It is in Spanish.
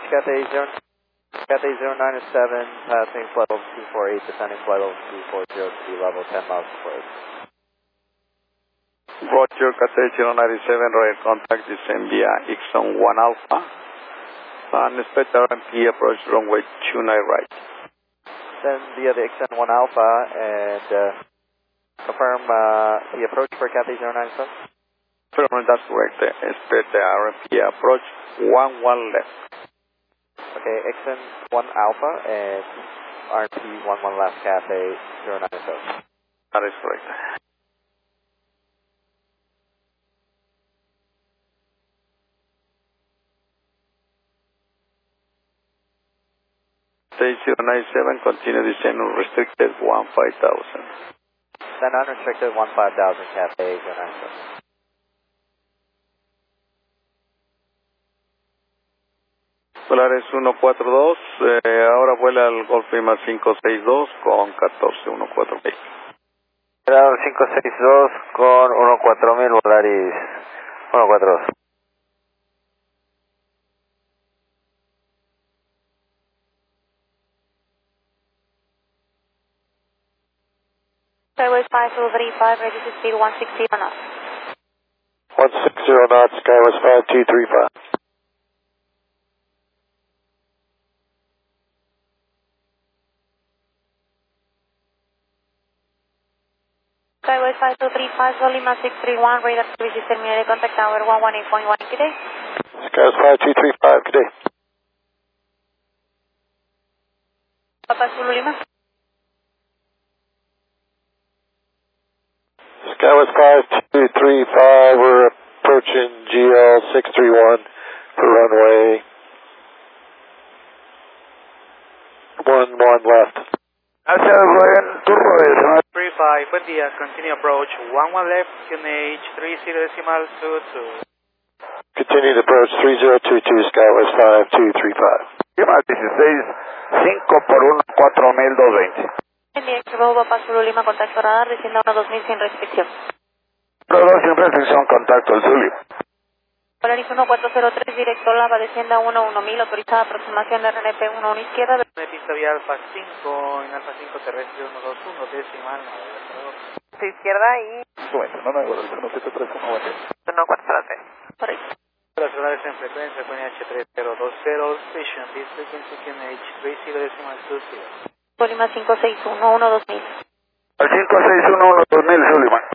Cathay 097, passing flight level 248, descending flight level 240 level 10 miles per hour. Roger, Cathay 097, Royal contact, descend via Ixon 1 Alpha, and expect RMP approach runway 29 right. Then via the Ixon 1 Alpha, and confirm the approach for Cathay 097. Confirm, that's correct. Expect the RMP approach 11 left. Okay, Ixon 1 Alpha and RMP 11 left, Cathay 097. That is correct. Cathay 097, continue descent unrestricted 15,000. Then unrestricted 15,000, Cathay 097. Polaris 142, ahora vuela al Golf Lima 562 con 14140. Radar 562 con 14000, Polaris 142. Skyway 5235, ready to speed 160 knots. 160 knots, Skyway 5235. Skyway 5235, Lima 631, radar services terminated, contact tower 118.1, good day. Skyway 5235, good day. Papa Zulu Lima. Skyway 5235, we're approaching GL 631 for runway 11 left. Gracias, Ryan. Turbo de 35, buen día, continue approach 11 left, QNH 30.22. Continue to approach 3022, Skyway 5235. Lima 16, 5 por 1, 4.220. En dirección Papa Zulu Lima, contacto radar, descienda 12000 sin restricción. Pro 2 sin restricción, contacto el Zulio. Polaris 1403, directo Lava, descienda 11000, autorizada aproximación de RNP 11 izquierda. De pista vía Alfa 5, en Alfa 5 terrestre 121, decimal, Izquierda y... no, 173, 143. Correcto. Las celulares en frecuencia con H3020, station, this frequency QNH 30.20. Lima 561, 12000. Al 561, 2000, Zulima.